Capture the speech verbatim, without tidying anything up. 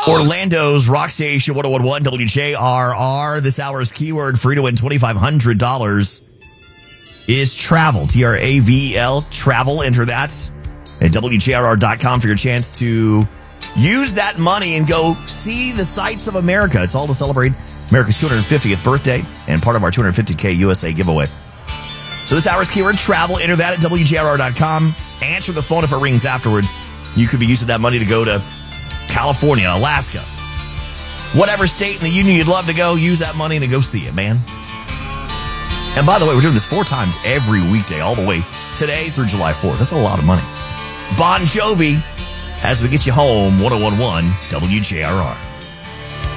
Orlando's Rock Station one oh one point one W J R R. This hour's keyword for you to win twenty-five hundred dollars is travel. T R A V E L, travel. Enter that at W J R R dot com for your chance to use that money and go see the sights of America. It's all to celebrate America's two hundred fiftieth birthday and part of our two hundred fifty K U S A giveaway. So this hour's keyword, travel. Enter that at W J R R dot com. Answer the phone if it rings afterwards. You could be using that money to go to California, Alaska, whatever state in the union you'd love to go. Use that money to go see it, man. And by the way, we're doing this four times every weekday, all the way today through July fourth. That's a lot of money. Bon Jovi, as we get you home, one oh one point one W J R R.